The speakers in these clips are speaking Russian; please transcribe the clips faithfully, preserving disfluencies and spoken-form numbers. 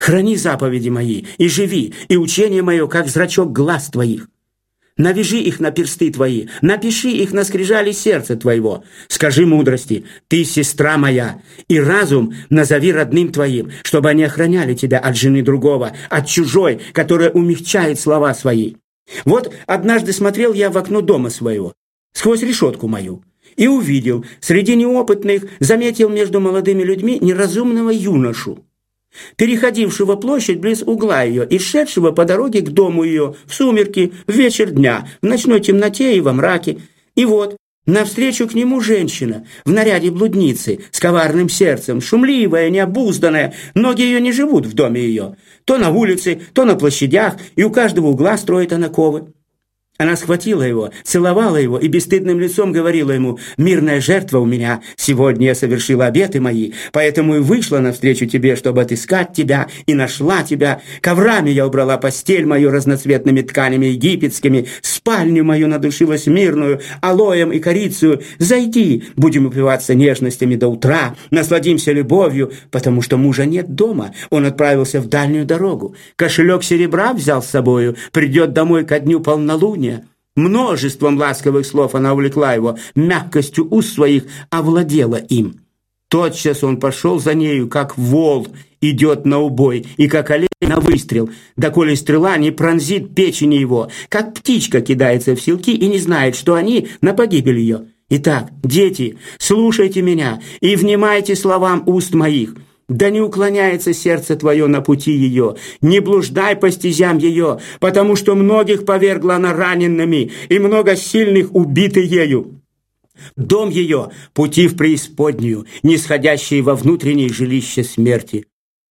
Храни заповеди мои, и живи, и учение мое, как зрачок глаз твоих. Навяжи их на персты твои, напиши их на скрижали сердца твоего. Скажи мудрости, ты сестра моя, и разум назови родным твоим, чтобы они охраняли тебя от жены другого, от чужой, которая умягчает слова свои. Вот однажды смотрел я в окно дома своего, сквозь решетку мою, и увидел, среди неопытных заметил между молодыми людьми неразумного юношу, переходившего площадь близ угла ее и шедшего по дороге к дому ее в сумерки, в вечер дня, в ночной темноте и во мраке. И вот навстречу к нему женщина в наряде блудницы, с коварным сердцем, шумливая, необузданная, ноги ее не живут в доме ее, то на улице, то на площадях, и у каждого угла строит она ковы. Она схватила его, целовала его и бесстыдным лицом говорила ему: «Мирная жертва у меня, сегодня я совершила обеты мои, поэтому и вышла навстречу тебе, чтобы отыскать тебя, и нашла тебя. Коврами я убрала постель мою разноцветными тканями египетскими, спальню мою надушила смирную, алоем и корицею. Зайди, будем упиваться нежностями до утра, насладимся любовью, потому что мужа нет дома, он отправился в дальнюю дорогу. Кошелек серебра взял с собою, придет домой ко дню полнолуния». Множеством ласковых слов она увлекла его, мягкостью уст своих овладела им. Тотчас он пошел за нею, как вол идет на убой, и как олень на выстрел, доколе стрела не пронзит печени его, как птичка кидается в селки и не знает, что они на погибель ее. Итак, дети, слушайте меня и внимайте словам уст моих. Да не уклоняется сердце твое на пути ее, не блуждай по стезям ее, потому что многих повергла она раненными, и много сильных убиты ею. Дом ее – пути в преисподнюю, нисходящие во внутреннее жилище смерти».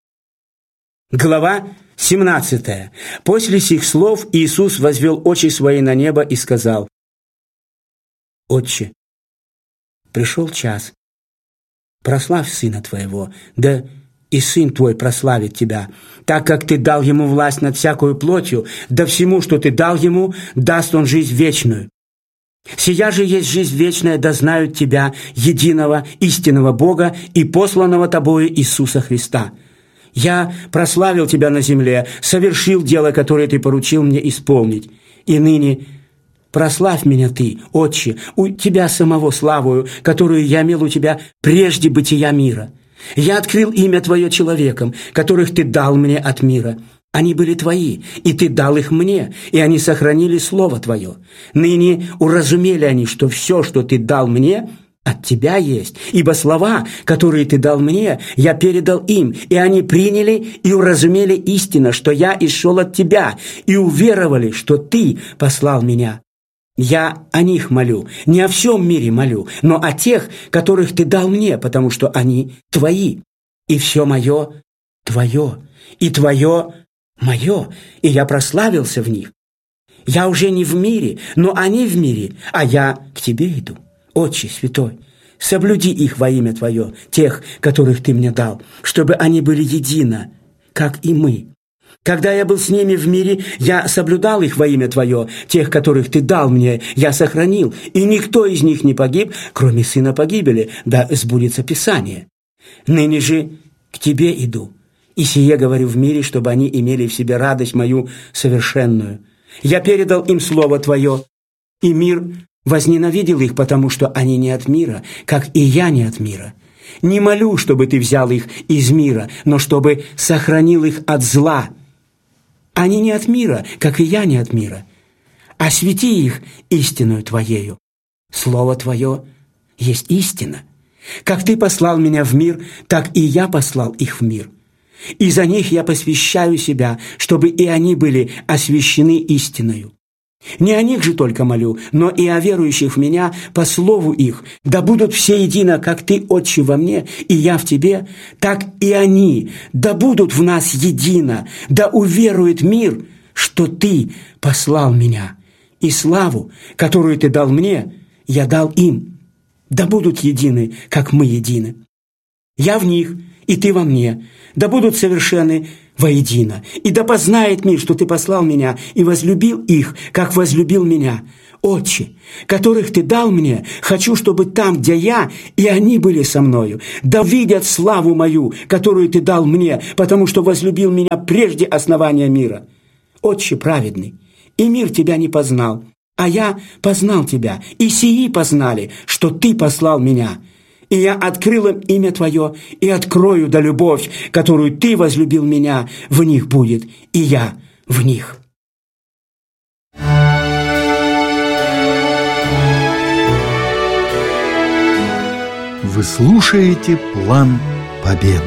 Глава семнадцатая. После сих слов Иисус возвел очи свои на небо и сказал: «Отче, пришел час. Прославь Сына Твоего, да и Сын Твой прославит Тебя, так как Ты дал Ему власть над всякою плотью, да всему, что Ты дал Ему, даст Он жизнь вечную. Сия же есть жизнь вечная, да знают Тебя, единого истинного Бога и посланного Тобою Иисуса Христа. Я прославил Тебя на земле, совершил дело, которое Ты поручил мне исполнить, и ныне прославь меня Ты, Отче, у Тебя самого славою, которую я имел у Тебя прежде бытия мира. Я открыл имя Твое человекам, которых Ты дал мне от мира. Они были Твои, и Ты дал их мне, и они сохранили Слово Твое. Ныне уразумели они, что все, что Ты дал мне, от Тебя есть, ибо слова, которые Ты дал мне, я передал им, и они приняли и уразумели истину, что я исшел от Тебя, и уверовали, что Ты послал меня. Я о них молю, не о всем мире молю, но о тех, которых Ты дал мне, потому что они Твои, и все мое Твое, и Твое мое, и я прославился в них. Я уже не в мире, но они в мире, а я к Тебе иду. Отче Святой, соблюди их во имя Твое, тех, которых Ты мне дал, чтобы они были едино, как и мы. Когда я был с ними в мире, я соблюдал их во имя Твое, тех, которых Ты дал мне, я сохранил, и никто из них не погиб, кроме сына погибели, да сбудется Писание. Ныне же к Тебе иду, и сие говорю в мире, чтобы они имели в себе радость мою совершенную. Я передал им Слово Твое, и мир возненавидел их, потому что они не от мира, как и я не от мира. Не молю, чтобы Ты взял их из мира, но чтобы сохранил их от зла. Они не от мира, как и я не от мира. Освети их истиною Твоею. Слово Твое есть истина. Как Ты послал меня в мир, так и я послал их в мир. И за них я посвящаю себя, чтобы и они были освящены истиною. Не о них же только молю, но и о верующих в Меня по слову их, да будут все едино, как Ты, Отче, во мне, и я в Тебе, так и они, да будут в нас едино, да уверует мир, что Ты послал Меня, и славу, которую Ты дал мне, я дал им, да будут едины, как мы едины. Я в них, и Ты во мне, да будут совершенны воедино, и да познает мир, что Ты послал Меня и возлюбил их, как возлюбил Меня. Отче, которых ты дал мне, хочу, чтобы там, где я, и они были со мною. Да видят славу мою, которую ты дал мне, потому что возлюбил меня прежде основания мира. Отче праведный, и мир тебя не познал, а я познал тебя, и сии познали, что ты послал меня. И я открыл им имя Твое, и открою да любовь, которую Ты возлюбил меня, в них будет, и я в них». Вы слушаете «План Победы».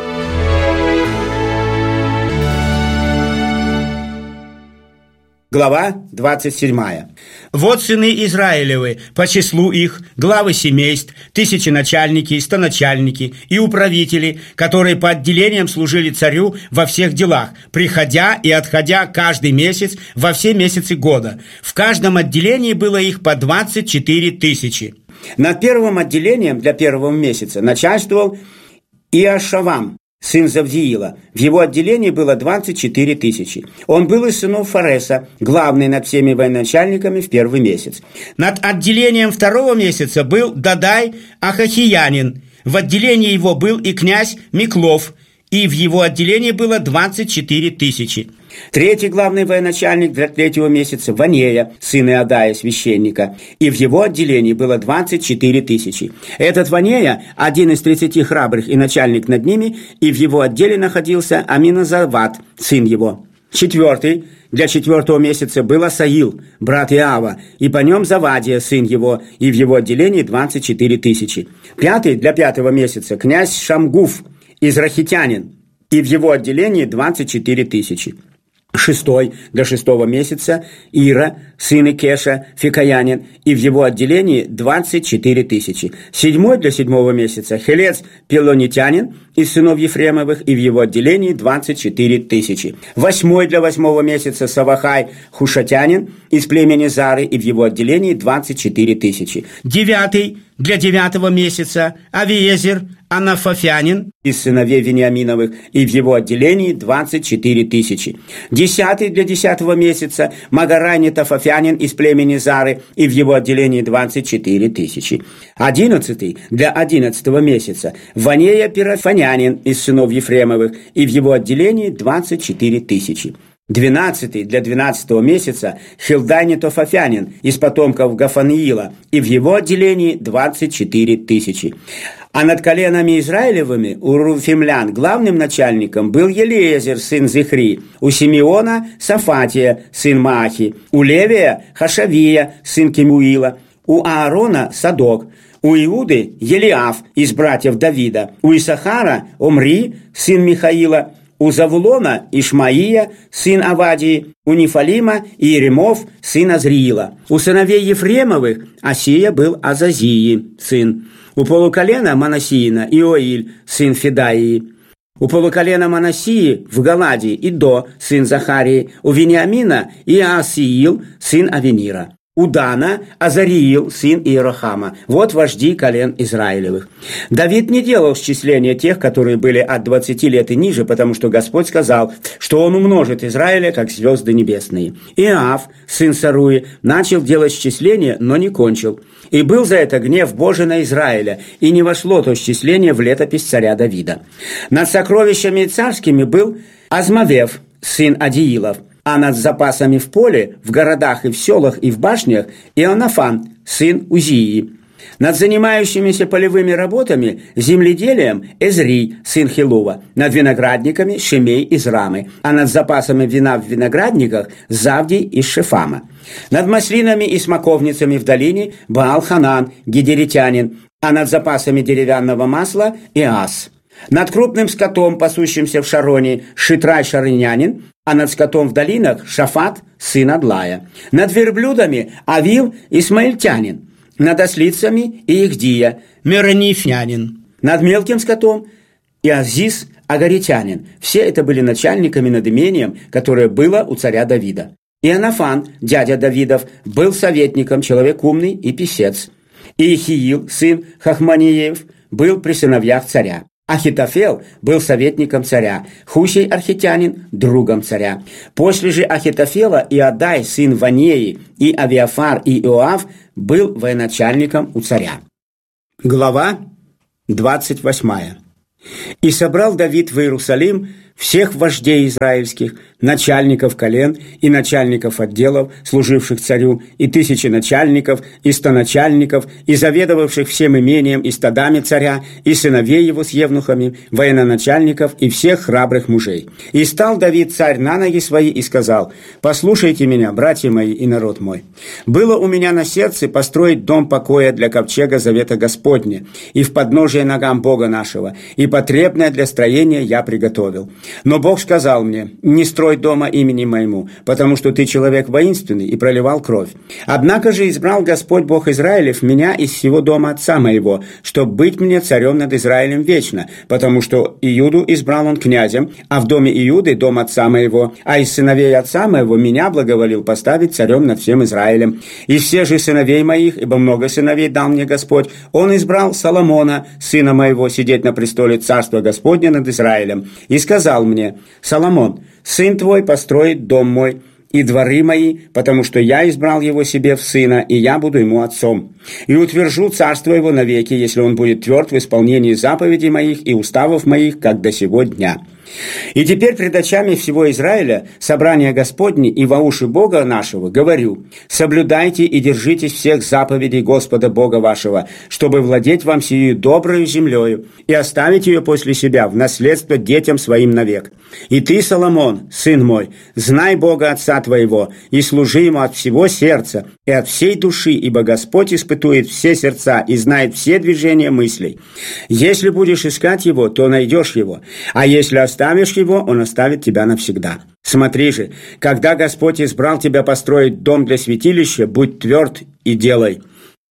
Глава двадцать седьмая. «Вот сыны Израилевы, по числу их, главы семейств, тысяченачальники, стоначальники и управители, которые по отделениям служили царю во всех делах, приходя и отходя каждый месяц во все месяцы года. В каждом отделении было их по двадцать четыре тысячи. Над первым отделением для первого месяца начальствовал Иошавам, сын Завдиила. В его отделении было двадцать четыре тысячи. Он был из сынов Фареса, главный над всеми военачальниками в первый месяц. Над отделением второго месяца был Дадай Ахахиянин. В отделении его был и князь Миклов, и в его отделении было двадцать четыре тысячи. Третий главный военачальник для третьего месяца – Ванея, сын Иодая, священника, и в его отделении было двадцать четыре тысячи. Этот Ванея – один из тридцати храбрых и начальник над ними, и в его отделе находился Аминазават, сын его. Четвертый для четвертого месяца был Асаил, брат Иава, и по нем Завадия, сын его, и в его отделении двадцать четыре тысячи. Пятый для пятого месяца – князь Шамгуф, израхитянин, и в его отделении двадцать четыре тысячи. Шестой для шестого месяца Ира, сын Икеша, фикаянин, и в его отделении двадцать четыре тысячи. Седьмой для седьмого месяца Хелец, пелонитянин, из сынов Ефремовых, и в его отделении двадцать четыре тысячи. Восьмой для восьмого месяца Савахай, хушатянин, из племени Зары, и в его отделении двадцать четыре тысячи. Девятый для девятого месяца Авиезер, Анафафянин, из сыновей Вениаминовых, и в его отделении двадцать четыре тысячи. Десятый для десятого месяца Магарай Нетофафянин, из племени Зары, и в его отделении двадцать четыре тысячи. Одиннадцатый для одиннадцатого месяца Ванея Пирафанянин, из сынов Ефремовых, и в его отделении двадцать четыре тысячи. Двенадцатый для двенадцатого месяца Хилдай Нетофафянин, из потомков Гафаниила, и в его отделении двадцать четыре тысячи. А над коленами Израилевыми у руфимлян главным начальником был Елиезер, сын Зихри, у Симеона Сафатия, сын Маахи, у Левия Хашавия, сын Кемуила, у Аарона Садок, у Иуды Елиаф из братьев Давида, у Исахара Омри, сын Михаила, у Завулона Ишмаия, сын Авадии, у Нефалима Иеремов, сын Азриила. У сыновей Ефремовых Асия был Азазии, сын. У полуколена Манасиина Иоиль, сын Федаии. У полуколена Манасии в Галаде Идо, сын Захарии. У Вениамина Иасиил, сын Авенира. У Дана Азариил, сын Иерохама. Вот вожди колен Израилевых. Давид не делал счисления тех, которые были от двадцати лет и ниже, потому что Господь сказал, что он умножит Израиля, как звезды небесные. Иав, сын Саруи, начал делать счисление, но не кончил. И был за это гнев Божий на Израиля, и не вошло то счисление в летопись царя Давида. Над сокровищами царскими был Азмавев, сын Адиилов, а над запасами в поле, в городах и в селах и в башнях Ионафан, сын Узии. Над занимающимися полевыми работами, земледелием Эзрий, сын Хилува, над виноградниками Шимей из Рамы, а над запасами вина в виноградниках Завдий из Шефама. Над маслинами и смоковницами в долине Баал-Ханан, гидеритянин, а над запасами деревянного масла Иас. Над крупным скотом, пасущимся в Шароне, Шитрай шарынянин, а над скотом в долинах Шафат, сын Адлая. Над верблюдами Авил Исмаильтянин, над ослицами Ихдия, Меронифнянин. Над мелким скотом Иазис Агаритянин. Все это были начальниками над имением, которое было у царя Давида. Ионафан, дядя Давидов, был советником, человек умный и писец. Иехиил, сын Хахманиев, был при сыновьях царя. Ахитофел был советником царя, Хусей архитянин – другом царя. После же Ахитофела Иодай, сын Ванеи, и Авиафар, и Иоав был военачальником у царя. Глава двадцать восьмая. «И собрал Давид в Иерусалим всех вождей израильских, начальников колен и начальников отделов, служивших царю, и тысячи начальников, и стоначальников, и заведовавших всем имением и стадами царя, и сыновей его с евнухами, военачальников и всех храбрых мужей. И стал Давид царь на ноги свои и сказал: послушайте меня, братья мои и народ мой. Было у меня на сердце построить дом покоя для ковчега завета Господня, и в подножие ногам Бога нашего, и потребное для строения я приготовил. Но Бог сказал мне: не строй дома имени моему, потому что ты человек воинственный и проливал кровь. Однако же избрал Господь Бог Израилев меня из всего дома отца моего, чтобы быть мне царем над Израилем вечно, потому что Иуду избрал он князем, а в доме Иуды дом отца моего, а из сыновей отца моего меня благоволил поставить царем над всем Израилем. Из всех же сыновей моих, ибо много сыновей дал мне Господь, он избрал Соломона, сына моего, сидеть на престоле царства Господня над Израилем, и сказал мне: Соломон, сын твой построит дом мой и дворы мои, потому что я избрал его себе в сына, и я буду ему отцом. И утвержу царство его навеки, если он будет тверд в исполнении заповедей моих и уставов моих, как до сего дня. И теперь пред очами всего Израиля, собрания Господни и во уши Бога нашего, говорю: соблюдайте и держитесь всех заповедей Господа Бога вашего, чтобы владеть вам сию доброю землею и оставить ее после себя в наследство детям своим навек. И ты, Соломон, сын мой, знай Бога Отца твоего и служи ему от всего сердца и от всей души, ибо Господь испытует все сердца и знает все движения мыслей. Если будешь искать его, то найдешь его, а если оставишь Оставишь его, он оставит тебя навсегда. Смотри же, когда Господь избрал тебя построить дом для святилища, будь тверд и делай.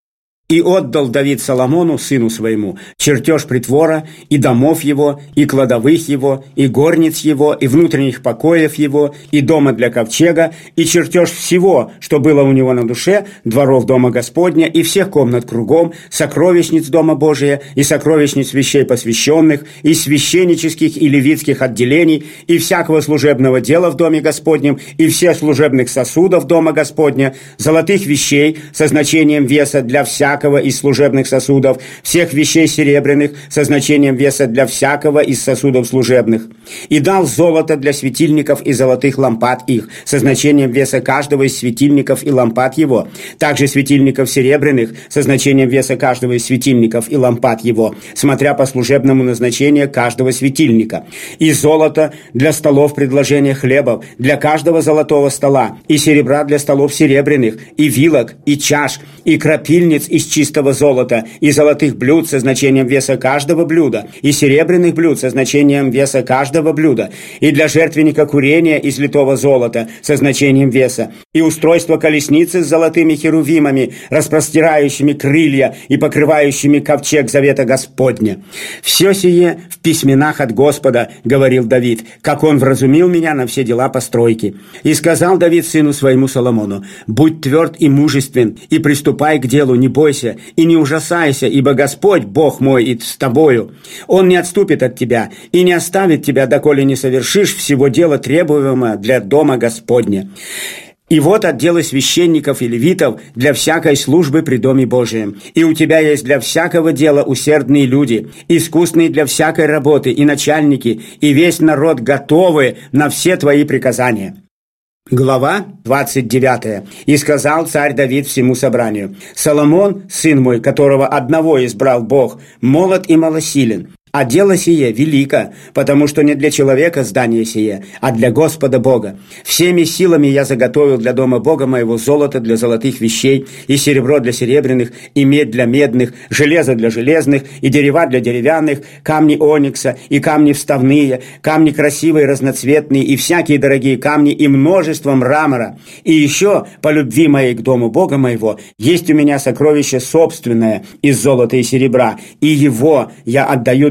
И отдал Давид Соломону, сыну своему, чертеж притвора, и домов его, и кладовых его, и горниц его, и внутренних покоев его, и дома для ковчега, и чертеж всего, что было у него на душе, дворов дома Господня, и всех комнат кругом, сокровищниц дома Божия, и сокровищниц вещей посвященных, и священнических и левитских отделений, и всякого служебного дела в доме Господнем, и всех служебных сосудов дома Господня, золотых вещей со значением веса для всякого из служебных сосудов, всех вещей серебряных со значением веса для всякого из сосудов служебных. И дал золото для светильников и золотых лампад их со значением веса каждого из светильников и лампад его, также светильников серебряных со значением веса каждого из светильников и лампад его, смотря по служебному назначению каждого светильника. И золото для столов предложения хлебов, для каждого золотого стола, и серебра для столов серебряных, и вилок, и чаш, и крапильниц из чистого золота, и золотых блюд со значением веса каждого блюда, и серебряных блюд со значением веса каждого блюда, и для жертвенника курения из литого золота со значением веса, и устройство колесницы с золотыми херувимами, распростирающими крылья и покрывающими ковчег завета Господня. Все сие в письменах от Господа, говорил Давид, как он вразумил меня на все дела постройки. И сказал Давид сыну своему Соломону: будь тверд и мужествен, и приступай к делу, не бойся, и не ужасайся, ибо Господь, Бог мой, и с тобою. Он не отступит от тебя и не оставит тебя, доколе не совершишь всего дела требуемого для дома Господня. И вот отделы священников и левитов для всякой службы при Доме Божием. И у тебя есть для всякого дела усердные люди, искусные для всякой работы, и начальники, и весь народ готовы на все твои приказания». Глава двадцать девятая. «И сказал царь Давид всему собранию: Соломон, сын мой, которого одного избрал Бог, молод и малосилен, а дело сие велико, потому что не для человека здание сие, а для Господа Бога. Всеми силами я заготовил для дома Бога моего золото для золотых вещей, и серебро для серебряных, и медь для медных, железо для железных, и дерева для деревянных, камни оникса, и камни вставные, камни красивые, разноцветные, и всякие дорогие камни, и множество мрамора. И еще, по любви моей к дому Бога моего, есть у меня сокровище собственное из золота и серебра, и его я отдаю для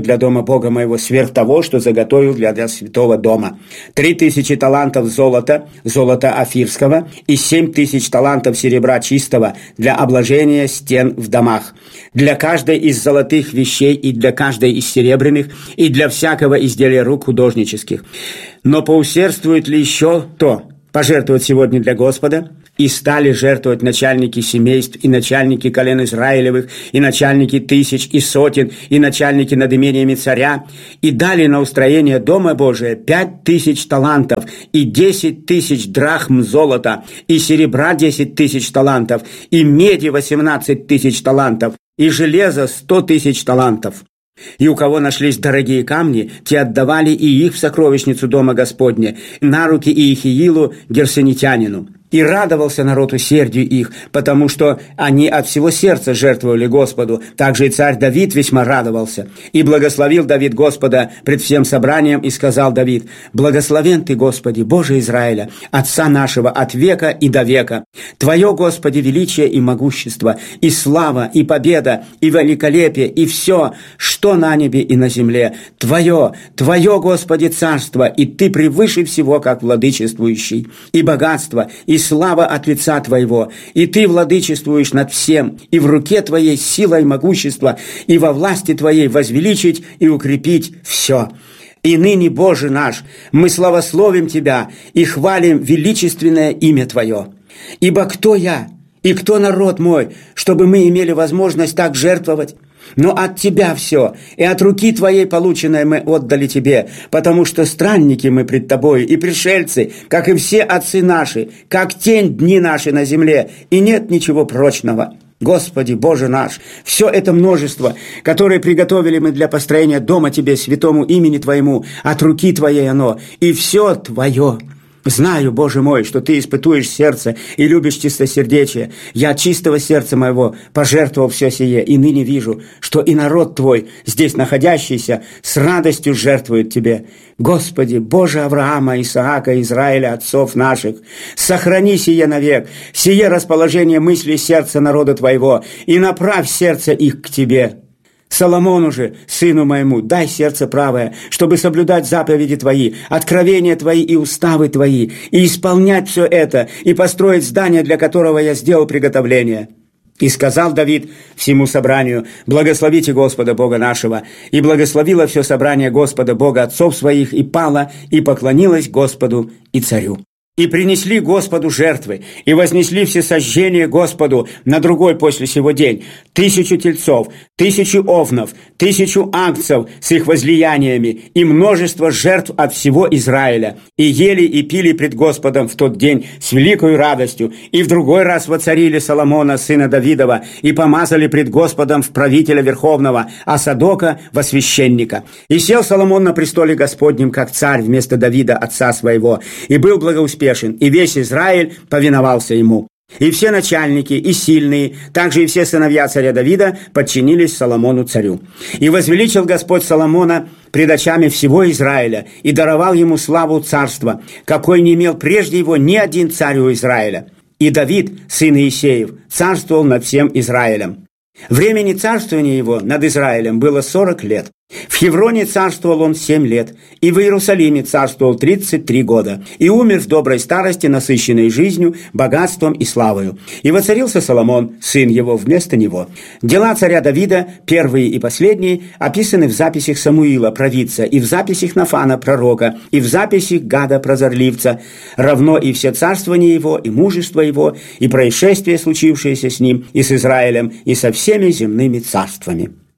для дома Бога моего сверх того, что заготовил для, для святого дома. Три тысячи талантов золота, золота афирского, и семь тысяч талантов серебра чистого для обложения стен в домах. Для каждой из золотых вещей и для каждой из серебряных, и для всякого изделия рук художнических. Но поусердствует ли еще то пожертвовать сегодня для Господа? И стали жертвовать начальники семейств, и начальники колен Израилевых, и начальники тысяч, и сотен, и начальники над имениями царя, и дали на устроение Дома Божия пять тысяч талантов, и десять тысяч драхм золота, и серебра десять тысяч талантов, и меди восемнадцать тысяч талантов, и железа сто тысяч талантов. И у кого нашлись дорогие камни, те отдавали и их в сокровищницу Дома Господня, на руки Иехиилу герсонитянину. И радовался народ усердию их, потому что они от всего сердца жертвовали Господу. Также и царь Давид весьма радовался. И благословил Давид Господа пред всем собранием, и сказал Давид: «Благословен Ты, Господи, Боже Израиля, Отца нашего от века и до века. Твое, Господи, величие и могущество, и слава, и победа, и великолепие, и все, что на небе и на земле. Твое, Твое, Господи, царство, и Ты превыше всего, как владычествующий, и богатство, и слава от лица Твоего, и Ты владычествуешь над всем, и в руке Твоей сила и могущество, и во власти Твоей возвеличить и укрепить все. И ныне, Боже наш, мы славословим Тебя и хвалим величественное имя Твое. Ибо кто я и кто народ мой, чтобы мы имели возможность так жертвовать? Но от Тебя все, и от руки Твоей полученное мы отдали Тебе, потому что странники мы пред Тобою, и пришельцы, как и все отцы наши, как тень дни наши на земле, и нет ничего прочного. Господи, Боже наш, все это множество, которое приготовили мы для построения дома Тебе, святому имени Твоему, от руки Твоей оно, и все Твое. Знаю, Боже мой, что Ты испытуешь сердце и любишь чистосердечие. Я от чистого сердца моего пожертвовал все сие, и ныне вижу, что и народ Твой, здесь находящийся, с радостью жертвует Тебе. Господи, Боже Авраама, Исаака, Израиля, отцов наших, сохрани сие навек, сие расположение мыслей сердца народа Твоего, и направь сердце их к Тебе. Соломону же, сыну моему, дай сердце правое, чтобы соблюдать заповеди Твои, откровения Твои и уставы Твои, и исполнять все это, и построить здание, для которого я сделал приготовление». И сказал Давид всему собранию: «Благословите Господа Бога нашего». И благословило все собрание Господа Бога отцов своих, и пало, и поклонилось Господу и царю. И принесли Господу жертвы, и вознесли все сожжения Господу на другой после сего день тысячу тельцов, тысячу овнов, тысячу агнцев с их возлияниями, и множество жертв от всего Израиля. И ели и пили пред Господом в тот день с великой радостью. И в другой раз воцарили Соломона, сына Давидова, и помазали пред Господом в правителя верховного, а Садока во священника. И сел Соломон на престоле Господнем, как царь вместо Давида, отца своего, и был благоуспешен, и весь Израиль повиновался ему. И все начальники, и сильные, также и все сыновья царя Давида подчинились Соломону царю. И возвеличил Господь Соломона пред очами всего Израиля, и даровал ему славу царства, какой не имел прежде его ни один царь у Израиля. И Давид, сын Иисеев, царствовал над всем Израилем. Времени царствования его над Израилем было сорок лет. В Хевроне царствовал он семь лет, и в Иерусалиме царствовал тридцать три года, и умер в доброй старости, насыщенной жизнью, богатством и славою. И воцарился Соломон, сын его, вместо него. Дела царя Давида, первые и последние, описаны в записях Самуила, провидца, и в записях Нафана, пророка, и в записях Гада, прозорливца, равно и все царствование его, и мужество его, и происшествия, случившиеся с ним, и с Израилем, и со всеми земными царствами.